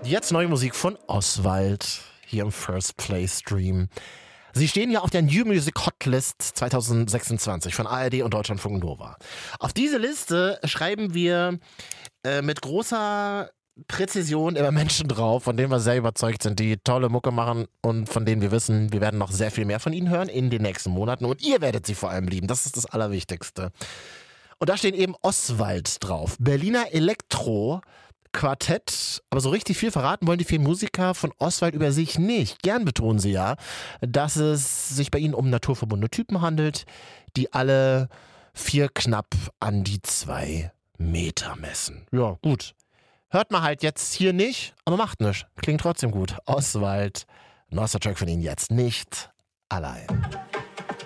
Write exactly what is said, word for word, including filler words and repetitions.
Jetzt neue Musik von Oswald hier im First Play Stream. Sie stehen ja auf der New Music Hotlist zwanzig sechsundzwanzig von A R D und Deutschlandfunk Nova. Auf diese Liste schreiben wir äh, mit großer Präzision immer Menschen drauf, von denen wir sehr überzeugt sind, die tolle Mucke machen und von denen wir wissen, wir werden noch sehr viel mehr von ihnen hören in den nächsten Monaten und ihr werdet sie vor allem lieben. Das ist das Allerwichtigste. Und da stehen eben Oswald drauf. Berliner Elektro Quartett, aber so richtig viel verraten wollen die vier Musiker von Oswald über sich nicht. Gern betonen sie ja, dass es sich bei ihnen um naturverbundene Typen handelt, die alle vier knapp an die zwei Meter messen. Ja, gut. Hört man halt jetzt hier nicht, aber macht nichts. Klingt trotzdem gut. Oswald, neuester Track von ihnen jetzt nicht allein.